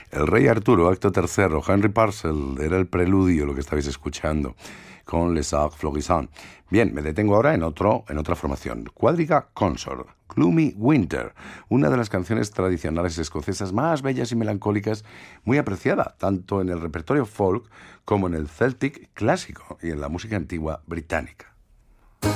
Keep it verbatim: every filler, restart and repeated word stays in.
El Rey Arturo, acto tercero, Henry Purcell, era el preludio, lo que estabais escuchando, con Les Arcs Florissants. Bien, me detengo ahora en, otro, en otra formación. Quadriga Consort, Gloomy Winter, una de las canciones tradicionales escocesas más bellas y melancólicas, muy apreciada, tanto en el repertorio folk como en el Celtic clásico y en la música antigua británica.